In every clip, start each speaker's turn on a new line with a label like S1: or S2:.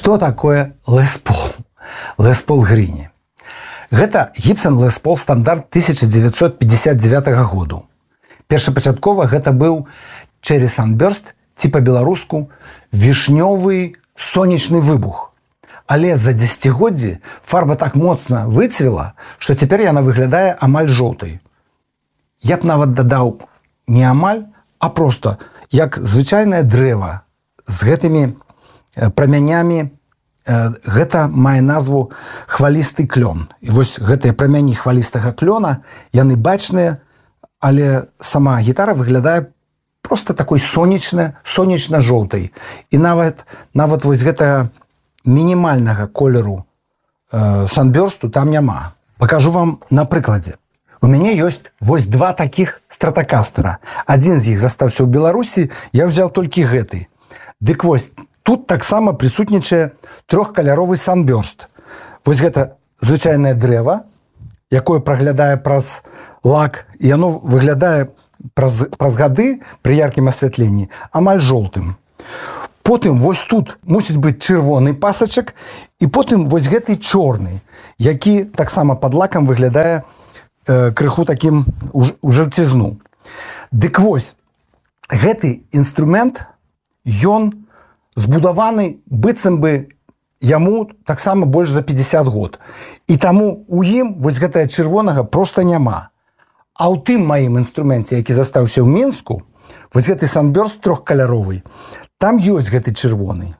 S1: Што такое Les Paul? Les Paul Greene. Гэта Gibson Les Paul стандарт 1959 году. Першапачаткова гэта быў Cherry Sunburst, ці па-беларуску вішнёвы сонечны выбух. Але за дзесяцігоддзі фарба так моцна выцвела, што цяпер яна выглядае амаль жоўтай. Я б нават дадаў не амаль, а проста як звычайнае дрэва з гэтымі прамянямі. Гэта мае назву хвалісты клён. І вось гэтыя прамяні хвалістага клёна, яны бачныя, але сама гітара выглядае проста такой сонечна-жоўтай. І нават вось гэтага мінімальнага колеру санбёрсту там няма. Пакажу вам на прыкладзе. У мяне ёсць вось два такіх стратакастера. Адзін з іх застаўся ў Беларусі, я ўзяў толькі гэты. Дык вось, тут таксама прысутнічае трохкаляровы санбёрст. Вось гэта звычайнае дрэва, якое праглядае праз лак, і яно выглядае праз гады пры яркім асвятленні амаль жоўтым. Потым вось тут мусіць быць чырвоны пасачак, і потым вось гэты чорны, які таксама пад лакам выглядае крыху такім у жаўцізну. Дык вось, гэты інструмент, ён збудаваны быццам бы яму таксама больш за 50 год. І таму у ім вось гэтага чырвонага проста няма. А ў тым маім інструменце, які застаўся ў Мінску, вось гэты санбёрст трохкаляровы, там ёсць гэты чырвоны.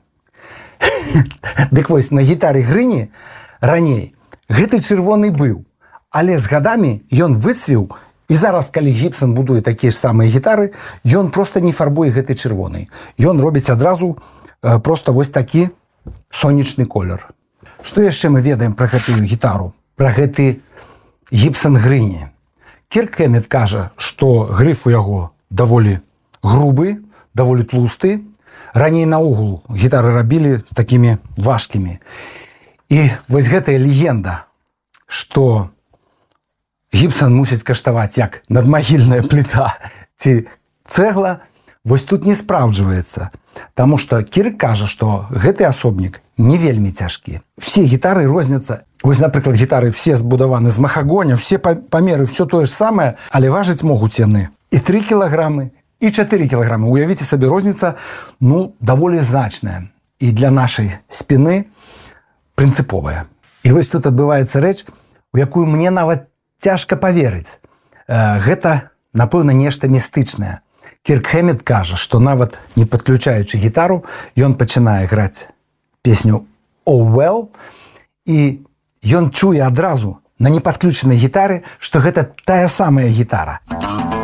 S1: Дык вось, на гітары Greene раней гэты чырвоны быў, але з гадамі ён выцвеў, і зараз, калі Gibson будуе такія ж самыя гітары, ён проста не фарбуе гэты чырвоны. Ён робіць адразу проста вось такі сонечны колер. Што яшчэ мы ведаем пра гэтую гітару? Пра гэты Gibson Greene. Кірк Хэммет кажа, што грыф у яго даволі грубы, даволі тлусты. Раней наогул гітары рабілі такімі важкімі. І вось гэтая легенда, што Gibson мусіць каштаваць як надмагільная пліта ці цэгла, вось тут не спраўджваецца. Таму што Кірк кажа, што гэты асобнік не вельмі цяжкі. Все гітары розняцца. Вось, напрыклад, гітары все збудаваны з махагоня, все памеры, все тое ж самае, але важыць могуць яны і 3 кілаграмы, і 4 кілаграмы. Уявіце сабе, розніца, даволі значная. І для нашай спіны прынцыповая. І вось тут адбываецца рэч, у якую мне нават цяжка паверыць. Гэта, напэўна, нешта містычнае. Кірк Хэммет кажа, што нават не падключаючы гітару, ён пачынае граць песню «Oh Well», і ён чуе адразу на непадключанай гітары, што гэта тая самая гітара.